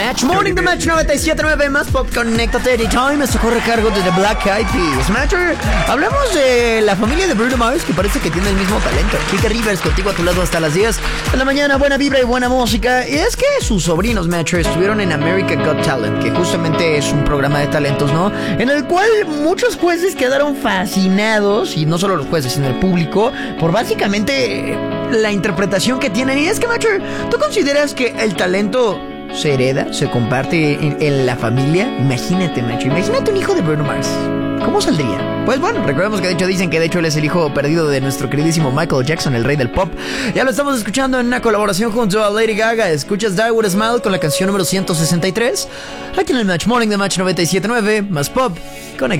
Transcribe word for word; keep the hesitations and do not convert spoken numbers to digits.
Match Morning de Match noventa y siete punto nueve más Pop, conéctate anytime. Esto corre a cargo de The Black Eyed Peas. Matcher, hablamos de la familia de Bruno Mars, que parece que tiene el mismo talento. Kike Rivers contigo a tu lado hasta las diez de la mañana. Buena vibra y buena música. Y es que sus sobrinos, Matcher, estuvieron en America Got Talent, que justamente es un programa de talentos, ¿no? En el cual muchos jueces quedaron fascinados, y no solo los jueces, sino el público, por básicamente la interpretación que tienen. Y es que, Matcher, ¿tú consideras que el talento se hereda, se comparte en, en la familia? Imagínate, macho, imagínate un hijo de Bruno Mars. ¿Cómo saldría? Pues bueno, recordemos que de hecho dicen que de hecho él es el hijo perdido de nuestro queridísimo Michael Jackson, el rey del pop. Ya lo estamos escuchando en una colaboración junto a Lady Gaga. Escuchas Die With A Smile con la canción número ciento sesenta y tres, aquí en el Match Morning de Match noventa y siete punto nueve más Pop. Conecta.